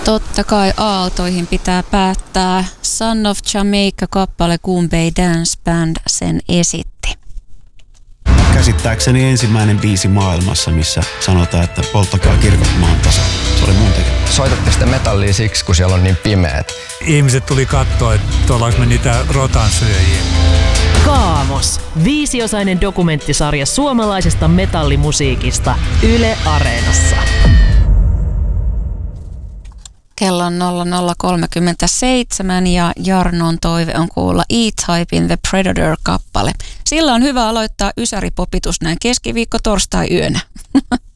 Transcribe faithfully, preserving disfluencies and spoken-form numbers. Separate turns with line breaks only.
Totta kai aaltoihin pitää päättää. Son of Jamaica-kappale Goombay Dance Band sen esitti.
Käsittääkseni ensimmäinen biisi maailmassa, missä sanotaan, että polttakaa kirkot maan tasa. Se oli mun tekemä.
Soitatte sitä metallia siksi, kun siellä on niin pimeät.
Ihmiset tuli katsoa, että ollaanko me niitä rotansyöjiä.
Kaamos. Viisiosainen dokumenttisarja suomalaisesta metallimusiikista Yle Areenassa.
Kello on nolla nolla kolmekymmentäseitsemän ja Jarnon toive on kuulla E-Typein The Predator-kappale. Sillä on hyvä aloittaa ysäripopitus näin keskiviikko torstai yönä.